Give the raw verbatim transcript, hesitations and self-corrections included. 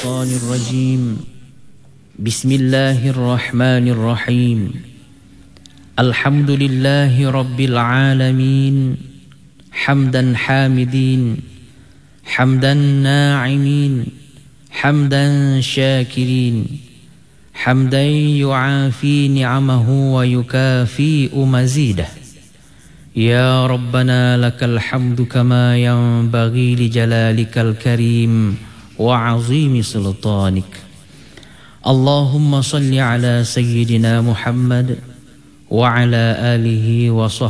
الشيطان الرجيم. بسم الله الرحمن الرحيم. الحمد لله رب العالمين، حمدا حامدين، حمدا ناعمين، حمدا شاكرين، حمدا يعافي نعمه ويكافئ مزيده. يا ربنا لك الحمد كما ينبغي لجلالك الكريم وعظيم سلطانك. اللهم صل على سيدنا محمد وعلى آله وصحبه